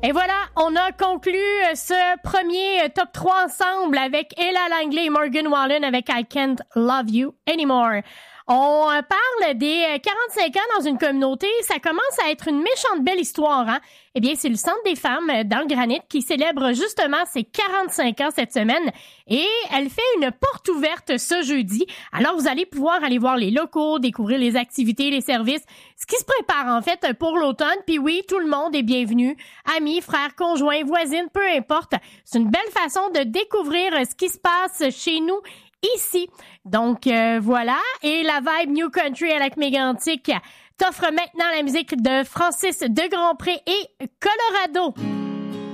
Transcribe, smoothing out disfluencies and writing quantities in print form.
Et voilà, on a conclu ce premier top 3 ensemble avec Ella Langley et Morgan Wallen avec I Can't Love You Anymore. On parle des 45 ans dans une communauté. Ça commence à être une méchante belle histoire, hein? Eh bien, c'est le Centre des femmes dans le Granit qui célèbre justement ses 45 ans cette semaine et elle fait une porte ouverte ce jeudi. Alors, vous allez pouvoir aller voir les locaux, découvrir les activités, les services, ce qui se prépare en fait pour l'automne. Puis oui, tout le monde est bienvenu. Amis, frères, conjoints, voisines, peu importe. C'est une belle façon de découvrir ce qui se passe chez nous ici. Donc, voilà. Et la vibe New Country à Lac Mégantic t'offre maintenant la musique de Francis de Grandpré et Colorado.